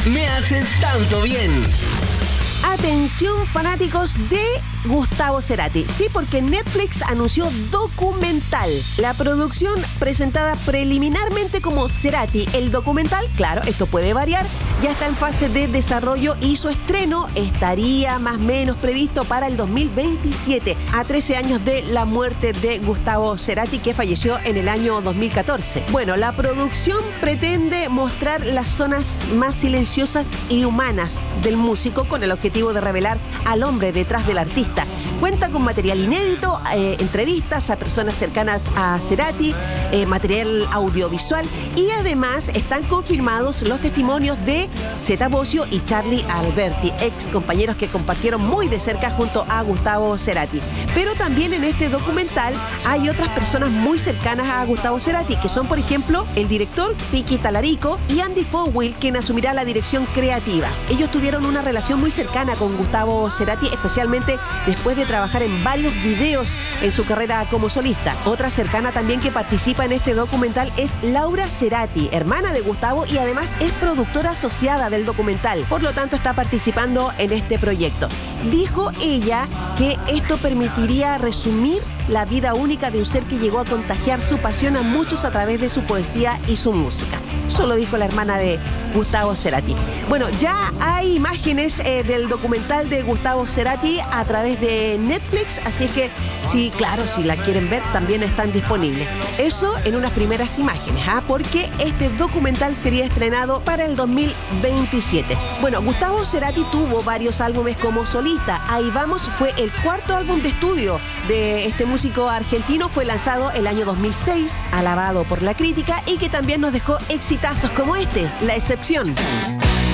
Me haces tanto bien. Atención, fanáticos de Gustavo Cerati. Sí, porque Netflix anunció documental. La producción, presentada preliminarmente como Cerati, el documental, claro, esto puede variar, ya está en fase de desarrollo y su estreno estaría más o menos previsto para el 2027, a 13 años de la muerte de Gustavo Cerati, que falleció en el año 2014. Bueno, la producción pretende mostrar las zonas más silenciosas y humanas del músico con el objetivo de revelar al hombre detrás del artista. Cuenta con material inédito, entrevistas a personas cercanas a Cerati, material audiovisual y además están confirmados los testimonios de Zeta Bosio y Charly Alberti, ex compañeros que compartieron muy de cerca junto a Gustavo Cerati. Pero también en este documental hay otras personas muy cercanas a Gustavo Cerati, que son, por ejemplo, el director Tiki Talarico y Andy Fowell, quien asumirá la dirección creativa. Ellos tuvieron una relación muy cercana con Gustavo Cerati, especialmente después de trabajar en varios videos en su carrera como solista. Otra cercana también que participa en este documental es Laura Cerati, hermana de Gustavo y además es productora asociada del documental. Por lo tanto, está participando en este proyecto. Dijo ella que esto permitiría resumir la vida única de un ser que llegó a contagiar su pasión a muchos a través de su poesía y su música. Eso lo dijo la hermana de Gustavo Cerati. Bueno, ya hay imágenes del documental de Gustavo Cerati a través de Netflix, así que sí, claro, si la quieren ver, también están disponibles. Eso en unas primeras imágenes, porque este documental sería estrenado para el 2027. Bueno, Gustavo Cerati tuvo varios álbumes como solista. Ahí vamos, fue el cuarto álbum de estudio de este músico argentino, fue lanzado el año 2006, alabado por la crítica y que también nos dejó exitazos como este, La Excepción.